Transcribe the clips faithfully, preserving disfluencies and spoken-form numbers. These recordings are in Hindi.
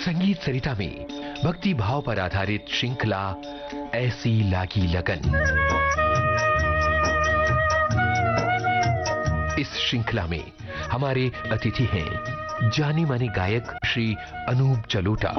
संगीत सरिता में भक्ति भाव पर आधारित श्रृंखला ऐसी लागी लगन। इस श्रृंखला में हमारे अतिथि हैं जाने माने गायक श्री अनूप जलोटा।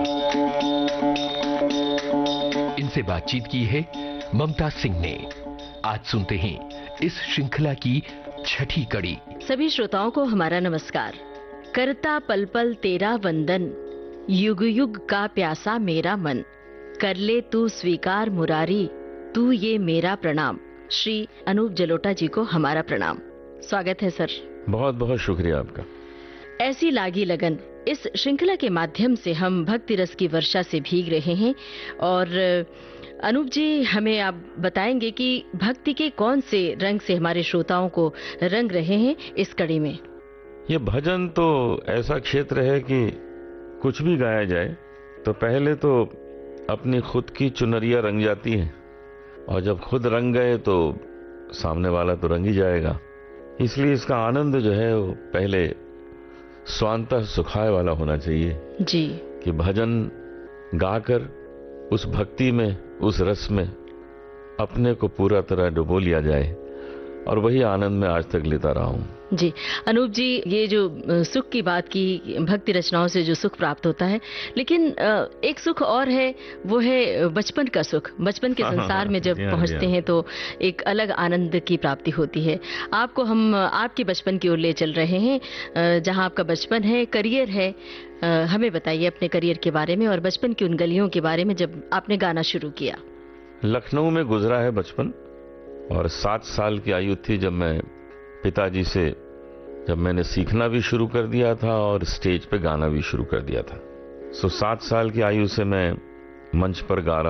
इनसे बातचीत की है ममता सिंह ने। आज सुनते हैं इस श्रृंखला की छठी कड़ी। सभी श्रोताओं को हमारा नमस्कार। करता पल पल तेरा वंदन, युग युग का प्यासा मेरा मन, कर ले तू स्वीकार मुरारी, तू ये मेरा प्रणाम। श्री अनूप जलोटा जी को हमारा प्रणाम। स्वागत है सर। बहुत बहुत शुक्रिया आपका। ऐसी लागी लगन, इस श्रृंखला के माध्यम से हम भक्ति रस की वर्षा से भीग रहे हैं और अनूप जी हमें आप बताएंगे कि भक्ति के कौन से रंग से हमारे श्रोताओं को रंग रहे हैं इस कड़ी में। ये भजन तो ऐसा क्षेत्र है कि कुछ भी गाया जाए तो पहले तो अपनी खुद की चुनरिया रंग जाती है और जब खुद रंग गए तो सामने वाला तो रंग ही जाएगा। इसलिए इसका आनंद जो है वो पहले स्वांतः सुखाय वाला होना चाहिए जी, कि भजन गाकर उस भक्ति में, उस रस में अपने को पूरा तरह डुबो लिया जाए और वही आनंद मैं आज तक लेता रहा हूँ। जी अनूप जी, ये जो सुख की बात की, भक्ति रचनाओं से जो सुख प्राप्त होता है, लेकिन एक सुख और है, वो है बचपन का सुख। बचपन के संसार में जब पहुंचते हैं तो एक अलग आनंद की प्राप्ति होती है। आपको हम आपके बचपन की ओर ले चल रहे हैं, जहां आपका बचपन है, करियर है। हमें बताइए अपने करियर के बारे में और बचपन की उन गलियों के बारे में जब आपने गाना शुरू किया। लखनऊ में गुजरा है बचपन और सात साल की आयु थी जब मैं पिताजी से जब मैंने सीखना भी शुरू कर दिया था और स्टेज पे गाना भी शुरू कर दिया था। सो सात साल की आयु से मैं मंच पर गा रहा